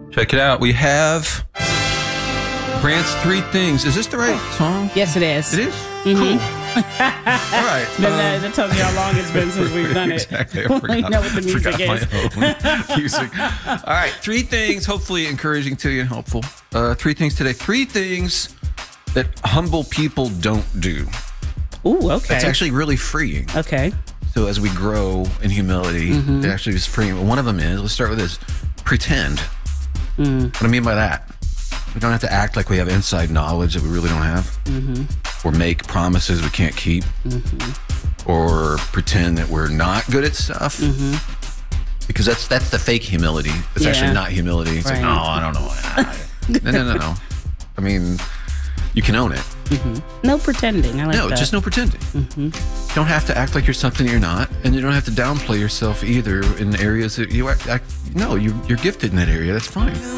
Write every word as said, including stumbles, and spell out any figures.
Check it out. We have Brandt's Three Things. Is this the right song? Yes, it is. It is? Mm-hmm. Cool. All right. That, um, that, that tells you how long it's been since we've done it. Exactly. I forgot, We know what the music forgot is. my own music. All right. Three things, hopefully encouraging to you and helpful. Uh, three things today. Three things that humble people don't do. Ooh, okay. It's actually really freeing. Okay. So as we grow in humility, Mm-hmm. it actually is freeing. One of them is, let's start with this, pretend. Mm. What I mean by that, we don't have to act like we have inside knowledge that we really don't have, Mm-hmm. or make promises we can't keep, Mm-hmm. or pretend that we're not good at stuff. Mm-hmm. Because that's that's the fake humility. It's Yeah. actually not humility. It's Right. like, no, I don't know. no, no, no, no. I mean, you can own it. Mm-hmm. No pretending. I like no, that. just no pretending. Mm-hmm. You don't have to act like you're something you're not, and you don't have to downplay yourself either in areas that you act. act no, you, you're gifted in that area. That's fine.